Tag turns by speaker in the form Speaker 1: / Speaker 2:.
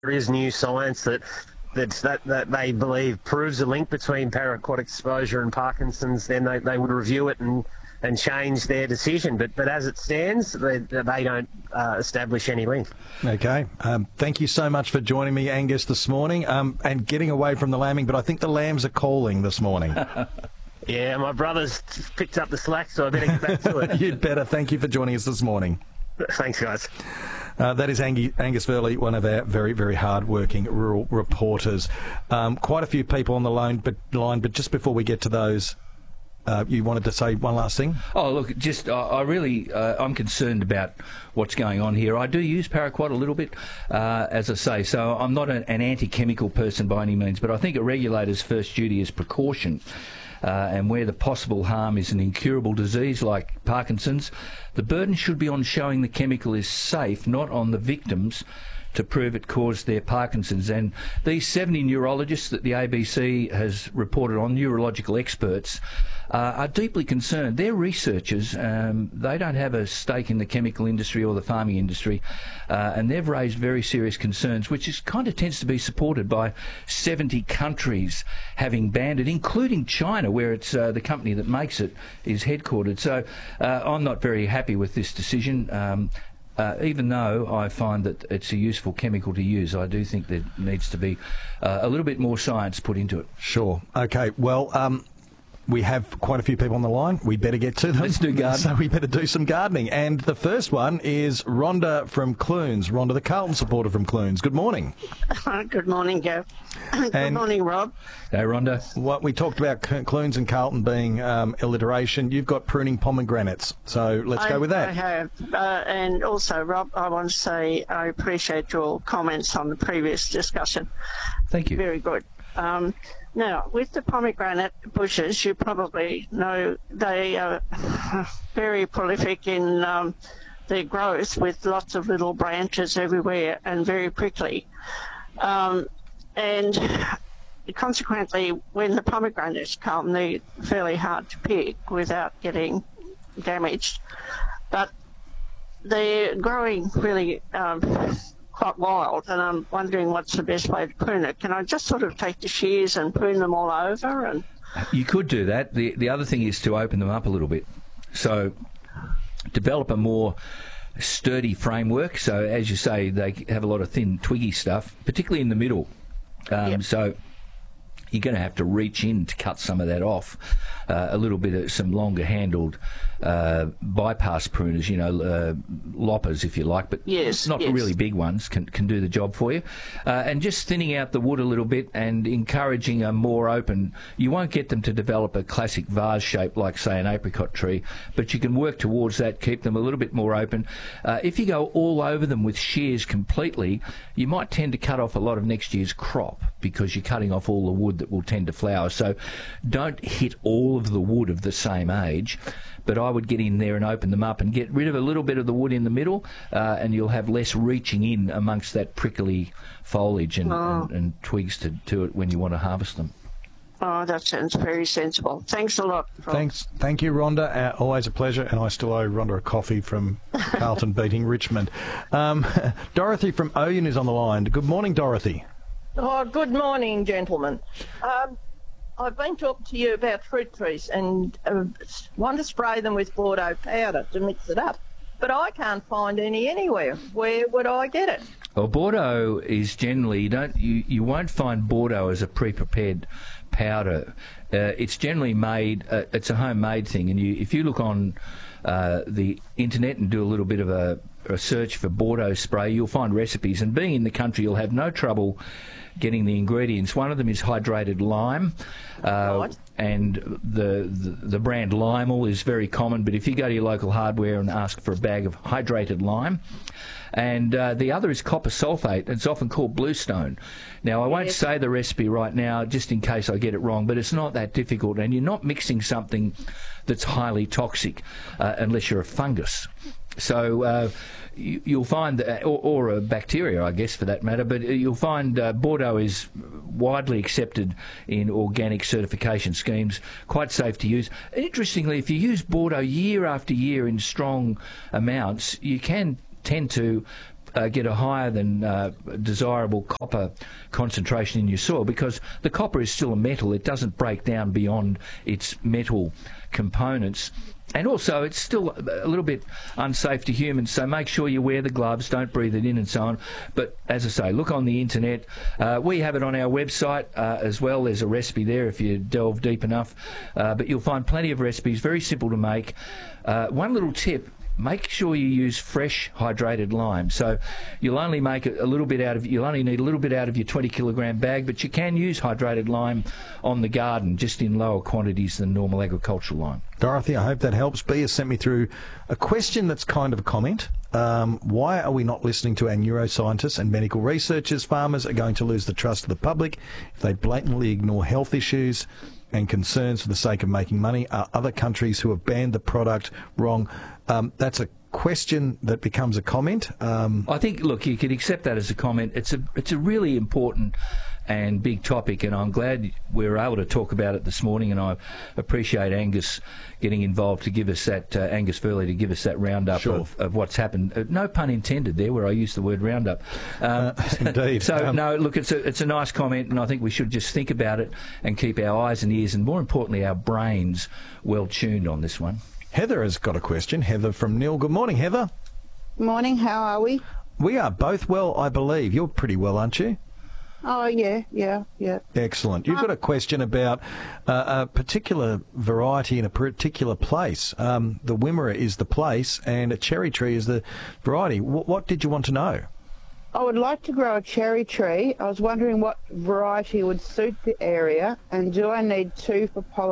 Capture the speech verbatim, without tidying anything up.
Speaker 1: is new science that that, that that they believe proves a link between para-aquatic exposure and Parkinson's, then they, they would review it and, and change their decision. But but as it stands, they, they don't uh, establish any link.
Speaker 2: Okay. Um, thank you so much for joining me, Angus, this morning, um, and getting away from the lambing. But I think the lambs are calling this morning.
Speaker 1: Yeah, my brother's picked up the slack, so I better get back to it.
Speaker 2: You'd better. Thank you for joining us this morning.
Speaker 1: Thanks, guys.
Speaker 2: Uh, that is Angus, Angus Verley, one of our very, very hard-working rural reporters. Um, quite a few people on the line, but, line, but just before we get to those, uh, you wanted to say one last thing?
Speaker 3: Oh, look, just uh, I really, uh, I'm concerned about what's going on here. I do use paraquat a little bit, uh, as I say, so I'm not an, an anti-chemical person by any means, but I think a regulator's first duty is precaution. Uh, and where the possible harm is an incurable disease like Parkinson's, the burden should be on showing the chemical is safe, not on the victims to prove it caused their Parkinson's. And these seventy neurologists that the A B C has reported on, neurological experts, uh, are deeply concerned. They're researchers. Um, they don't have a stake in the chemical industry or the farming industry, uh, and they've raised very serious concerns, which is kind of tends to be supported by seventy countries having banned it, including China, where it's uh, the company that makes it is headquartered. So uh, I'm not very happy with this decision. Um, Uh, even though I find that it's a useful chemical to use, I do think there needs to be uh, a little bit more science put into it.
Speaker 2: Sure. Okay. Well, um, we have quite a few people on the line. We better get to them.
Speaker 3: Let's do gardening. So
Speaker 2: we better do some gardening. And the first one is Rhonda from Clunes. Rhonda, the Carlton supporter from Clunes. Good morning.
Speaker 4: Good morning, Joe. Good
Speaker 2: And
Speaker 4: morning, Rob.
Speaker 3: Hey, Rhonda.
Speaker 2: What we talked about Clunes and Carlton being um, alliteration. You've got pruning pomegranates. So let's
Speaker 4: I,
Speaker 2: go with that.
Speaker 4: I have. Uh, and also, Rob, I want to say I appreciate your comments on the previous discussion.
Speaker 3: Thank you.
Speaker 4: Very good. Um, now, with the pomegranate bushes, you probably know they are very prolific in um, their growth, with lots of little branches everywhere and very prickly. Um, and consequently, when the pomegranates come, they're fairly hard to pick without getting damaged. But they're growing really um, quite wild, and I'm wondering what's the best way to prune it. Can I just sort of take the shears and prune them all over? And
Speaker 3: You could do that. The, the other thing is to open them up a little bit. So develop a more sturdy framework. So as you say, they have a lot of thin, twiggy stuff, particularly in the middle. Um,
Speaker 4: Yep.
Speaker 3: So you're going to have to reach in to cut some of that off. Uh, a little bit of some longer handled uh, bypass pruners, you know, uh, loppers if you like, but
Speaker 4: Yes,
Speaker 3: not
Speaker 4: yes.
Speaker 3: really big ones, can, can do the job for you. Uh, and just thinning out the wood a little bit and encouraging a more open, you won't get them to develop a classic vase shape like, say, an apricot tree, but you can work towards that, keep them a little bit more open. Uh, if you go all over them with shears completely, you might tend to cut off a lot of next year's crop because you're cutting off all the wood that will tend to flower. So don't hit all of the wood of the same age, but I would get in there and open them up and get rid of a little bit of the wood in the middle, uh, and you'll have less reaching in amongst that prickly foliage and,
Speaker 4: Oh.
Speaker 3: and, and twigs to, to it when you want to harvest them.
Speaker 4: oh, that sounds very sensible. Thanks a lot, Rob.
Speaker 2: Thanks. Thank you, Rhonda. Uh, always a pleasure. And I still owe Rhonda a coffee from Carlton beating Richmond. Um, Dorothy from Oyen is on the line. Good morning, Dorothy.
Speaker 5: Oh, good morning, gentlemen. Um, I've been talking to you about fruit trees and uh, want to spray them with Bordeaux powder to mix it up, but I can't find any anywhere. Where would I get it?
Speaker 3: Well, Bordeaux is generally, you don't you, you won't find Bordeaux as a pre-prepared powder. Uh, it's generally made, uh, it's a homemade thing, and you, if you look on uh, the internet and do a little bit of a, a search for Bordeaux spray, you'll find recipes, and being in the country, you'll have no trouble getting the ingredients. One of them is hydrated lime, uh,
Speaker 5: Right.
Speaker 3: and the, the the brand Limal is very common, but if you go to your local hardware and ask for a bag of hydrated lime, and uh, the other is copper sulfate. It's often called bluestone. Now, I won't
Speaker 5: Yes.
Speaker 3: say the recipe right now, just in case I get it wrong, but it's not that difficult, and you're not mixing something that's highly toxic uh, unless you're a fungus. So uh, you, you'll find, that, or, or a bacteria, I guess, for that matter, but you'll find uh, Bordeaux is widely accepted in organic certification schemes, quite safe to use. Interestingly, if you use Bordeaux year after year in strong amounts, you can tend to uh, get a higher than uh, desirable copper concentration in your soil, because the copper is still a metal. It doesn't break down beyond its metal components. And also, it's still a little bit unsafe to humans, so make sure you wear the gloves, don't breathe it in and so on. But as I say, look on the internet. Uh, we have it on our website uh, as well. There's a recipe there if you delve deep enough. Uh, but you'll find plenty of recipes, very simple to make. Uh, one little tip: make sure you use fresh hydrated lime. So you'll only make a little bit out of, you'll only need a little bit out of your twenty kilogram bag, but you can use hydrated lime on the garden, just in lower quantities than normal agricultural lime.
Speaker 2: Dorothy, I hope that helps. B has sent me through a question that's kind of a comment. Um, why are we not listening to our neuroscientists and medical researchers? Farmers are going to lose the trust of the public if they blatantly ignore health issues and concerns for the sake of making money. Are other countries who have banned the product wrong? Um, that's a question that becomes a comment. Um,
Speaker 3: I think, look, you could accept that as a comment. It's a it's a really important and big topic, and I'm glad we were able to talk about it this morning, and I appreciate Angus getting involved to give us that, uh, Angus Furley to give us that roundup
Speaker 2: Sure.
Speaker 3: of, of what's happened. Uh, no pun intended there, where I used the word roundup. Um,
Speaker 2: uh, indeed.
Speaker 3: So,
Speaker 2: um,
Speaker 3: no, look, it's a, it's a nice comment, and I think we should just think about it and keep our eyes and ears, and more importantly, our brains well tuned on this one.
Speaker 2: Heather has got a question. Heather from Nil. Good morning, Heather.
Speaker 6: Morning, how are we?
Speaker 2: We are both well, I believe. You're pretty well, aren't you?
Speaker 6: Oh, yeah, yeah, yeah.
Speaker 2: Excellent. You've got a question about uh, a particular variety in a particular place. Um, the Wimmera is the place, and a cherry tree is the variety. W- what did you want to know?
Speaker 6: I would like to grow a cherry tree. I was wondering what variety would suit the area, and do I need two for pollen?